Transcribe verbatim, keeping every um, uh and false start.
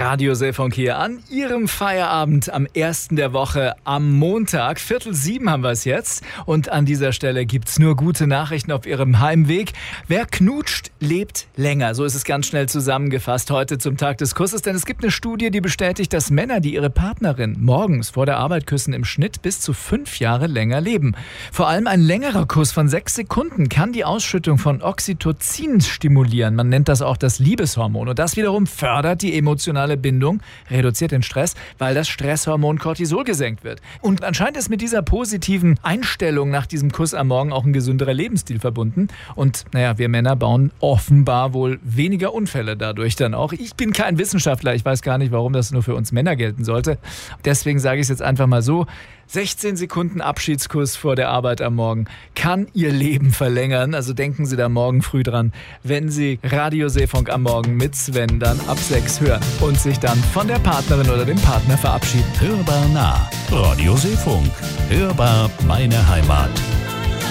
Radio Seefunk hier an Ihrem Feierabend am ersten der Woche am Montag. Viertel sieben haben wir es jetzt. Und an dieser Stelle gibt es nur gute Nachrichten auf Ihrem Heimweg. Wer knutscht, lebt länger. So ist es ganz schnell zusammengefasst heute zum Tag des Kusses. Denn es gibt eine Studie, die bestätigt, dass Männer, die ihre Partnerin morgens vor der Arbeit küssen, im Schnitt bis zu fünf Jahre länger leben. Vor allem ein längerer Kuss von sechs Sekunden kann die Ausschüttung von Oxytocin stimulieren. Man nennt das auch das Liebeshormon. Und das wiederum fördert die emotionale Bindung, reduziert den Stress, weil das Stresshormon Cortisol gesenkt wird. Und anscheinend ist mit dieser positiven Einstellung nach diesem Kuss am Morgen auch ein gesünderer Lebensstil verbunden. Und naja, wir Männer bauen offenbar wohl weniger Unfälle dadurch dann auch. Ich bin kein Wissenschaftler, ich weiß gar nicht, warum das nur für uns Männer gelten sollte. Deswegen sage ich es jetzt einfach mal so. sechzehn Sekunden Abschiedskuss vor der Arbeit am Morgen kann Ihr Leben verlängern. Also denken Sie da morgen früh dran, wenn Sie Radio Seefunk am Morgen mit Sven dann ab sechs hören und sich dann von der Partnerin oder dem Partner verabschieden. Hörbar nah. Radio Seefunk. Hörbar meine Heimat.